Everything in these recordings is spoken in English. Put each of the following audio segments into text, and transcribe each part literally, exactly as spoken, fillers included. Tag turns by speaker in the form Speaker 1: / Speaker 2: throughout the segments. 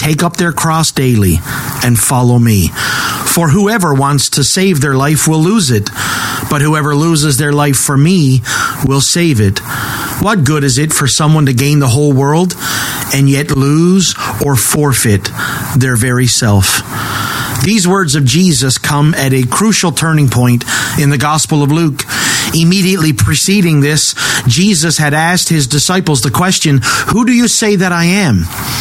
Speaker 1: take up their cross daily and follow me. For whoever wants to save their life will lose it, but whoever loses their life for me will save it. What good is it for someone to gain the whole world and yet lose or forfeit their very self? These words of Jesus come at a crucial turning point in the Gospel of Luke. Immediately preceding this, Jesus had asked his disciples the question, "Who do you say that I am?"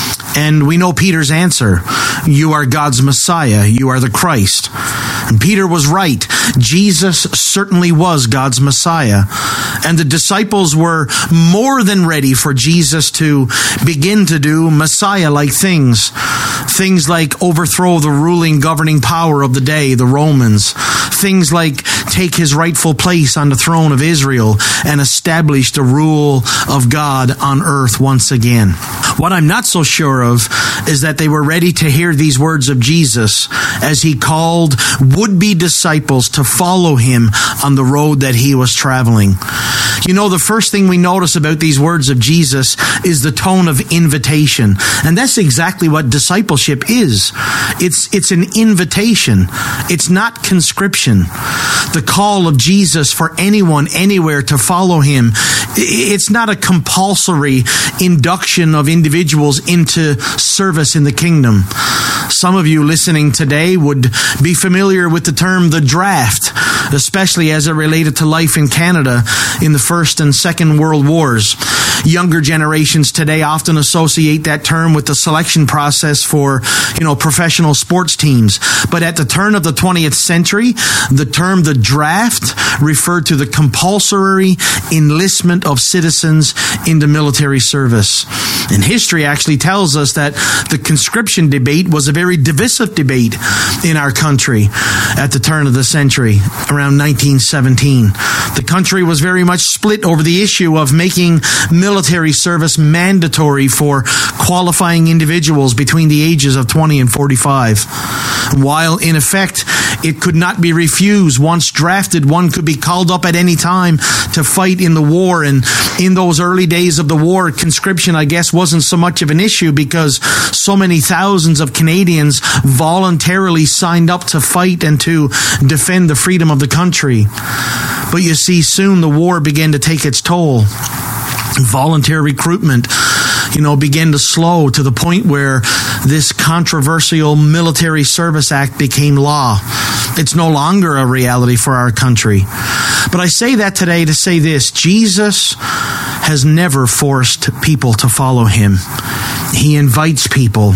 Speaker 1: And we know Peter's answer, "You are God's Messiah. You are the Christ." And Peter was right. Jesus certainly was God's Messiah. And the disciples were more than ready for Jesus to begin to do Messiah-like things. Things like overthrow the ruling, governing power of the day, the Romans. Things like take his rightful place on the throne of Israel and establish the rule of God on earth once again. What I'm not so sure of is that they were ready to hear these words of Jesus as he called would-be disciples to follow him on the road that he was traveling. You know, the first thing we notice about these words of Jesus is the tone of invitation. And that's exactly what discipleship is. It's, it's an invitation. It's not conscription. The call of Jesus for anyone, anywhere to follow him, it's not a compulsory induction of individuals into service in the kingdom. Some of you listening today would be familiar with the term the draft, especially as it related to life in Canada in the First and Second World Wars. Younger generations today often associate that term with the selection process for, you know, professional sports teams. But at the turn of the twentieth century, the term the draft referred to the compulsory enlistment of citizens into military service. And history actually tells us that the conscription debate was a very divisive debate in our country at the turn of the century, around nineteen seventeen. The country was very much split over the issue of making military service mandatory for qualifying individuals between the ages of twenty and forty-five. While in effect it could not be refused, once drafted, one could be called up at any time to fight in the war. And in those early days of the war, conscription, I guess, wasn't so much of an issue because so many thousands of Canadians voluntarily signed up to fight and to defend the freedom of the country. But you see, soon the war began to take its toll. Volunteer recruitment, you know, began to slow to the point where this controversial Military Service Act became law. It's no longer a reality for our country. But I say that today to say this: Jesus has never forced people to follow him. He invites people.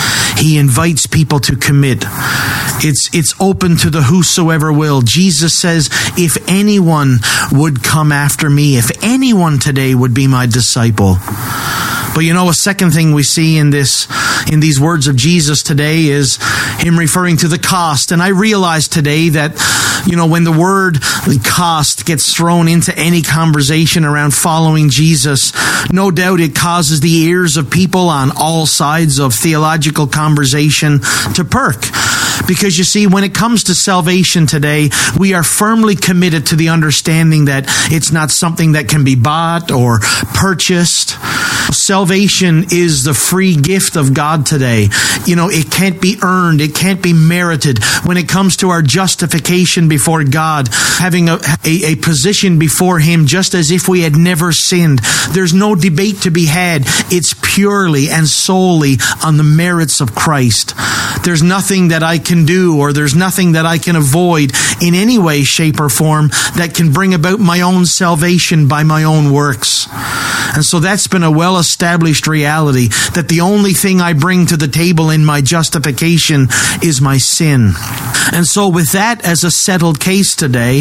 Speaker 1: He invites people to commit. It's it's open to the whosoever will. Jesus says, if anyone would come after me, if anyone today would be my disciple. But you know, a second thing we see in this, in these words of Jesus today is him referring to the cost. And I realize today that, you know, when the word cost gets thrown into any conversation around following Jesus, no doubt it causes the ears of people on all sides of theological conversation to perk. Because you see, when it comes to salvation today, we are firmly committed to the understanding that it's not something that can be bought or purchased. Salvation is the free gift of God today. You know, it can't be earned. It can't be merited. When it comes to our justification before God, having a, a, a position before him just as if we had never sinned, there's no debate to be had. It's purely and solely on the merits of Christ. There's nothing that I can do, or there's nothing that I can avoid in any way, shape, or form that can bring about my own salvation by my own works. And so that's been a well-established reality, that the only thing I bring to the table in my justification is my sin. And so with that as a settled case today,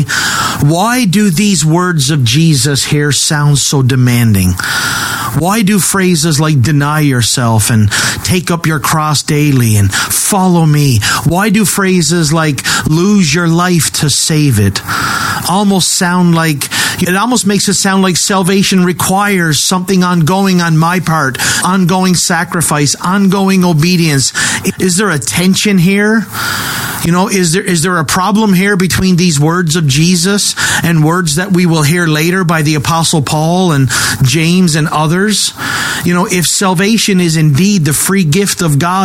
Speaker 1: why do these words of Jesus here sound so demanding? Why do phrases like deny yourself and take up your cross daily and follow me? Why do phrases like lose your life to save it almost sound like, it almost makes it sound like salvation requires something ongoing on my part, ongoing sacrifice, ongoing obedience? Is there a tension here? You know, is there is there a problem here between these words of Jesus and words that we will hear later by the Apostle Paul and James and others? You know, if salvation is indeed the free gift of God,